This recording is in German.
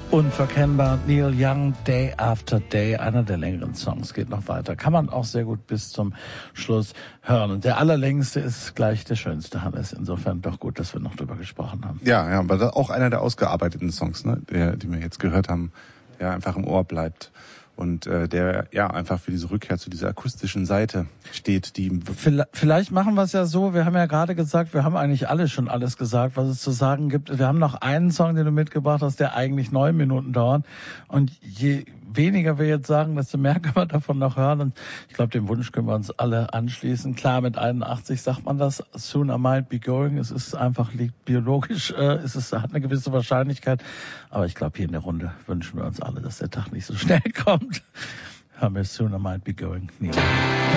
Unverkennbar, Neil Young, Day After Day, einer der längeren Songs, geht noch weiter. Kann man auch sehr gut bis zum Schluss hören. Und der allerlängste ist gleich der schönste, Hannes. Insofern doch gut, dass wir noch drüber gesprochen haben. Ja, aber auch einer der ausgearbeiteten Songs, ne, die wir jetzt gehört haben, der einfach im Ohr bleibt. Und der ja einfach für diese Rückkehr zu dieser akustischen Seite steht, die vielleicht machen wir es ja so, wir haben ja gerade gesagt, wir haben eigentlich schon alles gesagt, was es zu sagen gibt. Wir haben noch einen Song, den du mitgebracht hast, der eigentlich 9 Minuten dauert. Und je weniger wir jetzt sagen, desto mehr können wir davon noch hören. Und ich glaube, dem Wunsch können wir uns alle anschließen. Klar, mit 81 sagt man das, soon I might be going. Es ist einfach, liegt biologisch, hat eine gewisse Wahrscheinlichkeit. Aber ich glaube, hier in der Runde wünschen wir uns alle, dass der Tag nicht so schnell kommt. Hören wir soon I might be going. Nie.